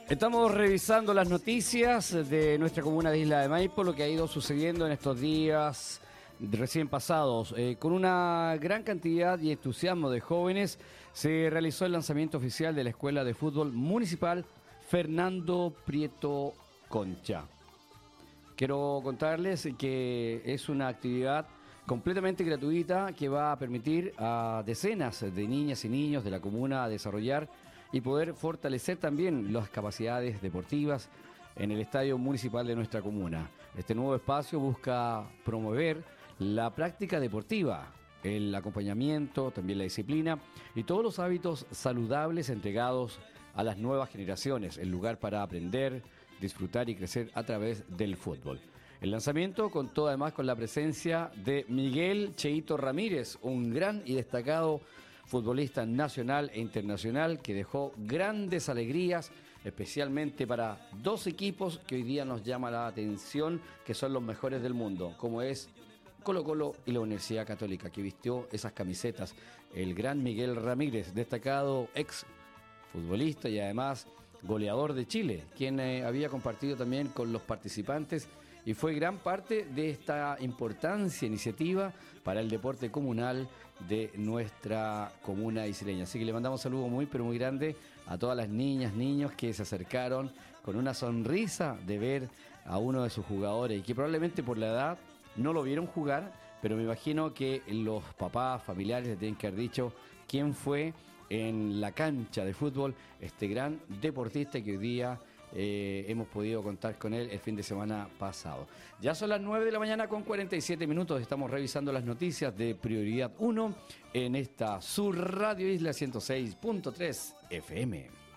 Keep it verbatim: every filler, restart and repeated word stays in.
Estamos revisando las noticias de nuestra comuna de Isla de Maipo, lo que ha ido sucediendo en estos días recién pasados. Eh, con una gran cantidad y entusiasmo de jóvenes se realizó el lanzamiento oficial de la Escuela de Fútbol Municipal Fernando Prieto Concha. Quiero contarles que es una actividad completamente gratuita que va a permitir a decenas de niñas y niños de la comuna a desarrollar y poder fortalecer también las capacidades deportivas en el estadio municipal de nuestra comuna. Este nuevo espacio busca promover la práctica deportiva, el acompañamiento, también la disciplina y todos los hábitos saludables entregados a las nuevas generaciones, el lugar para aprender, disfrutar y crecer a través del fútbol. El lanzamiento contó además con la presencia de Miguel Cheito Ramírez, un gran y destacado futbolista nacional e internacional que dejó grandes alegrías, especialmente para dos equipos que hoy día nos llama la atención, que son los mejores del mundo, como es Colo-Colo y la Universidad Católica, que vistió esas camisetas. El gran Miguel Ramírez, destacado ex futbolista y además goleador de Chile, quien eh, había compartido también con los participantes y fue gran parte de esta importancia iniciativa para el deporte comunal de nuestra comuna isleña. Así que le mandamos un saludo muy pero muy grande a todas las niñas, niños que se acercaron con una sonrisa de ver a uno de sus jugadores y que probablemente por la edad no lo vieron jugar, pero me imagino que los papás, familiares le tienen que haber dicho quién fue en la cancha de fútbol este gran deportista que hoy día Eh, hemos podido contar con él el fin de semana pasado. Ya son las nueve de la mañana con cuarenta y siete minutos. Estamos revisando las noticias de Prioridad uno en esta Sur Radio Isla ciento seis punto tres F M.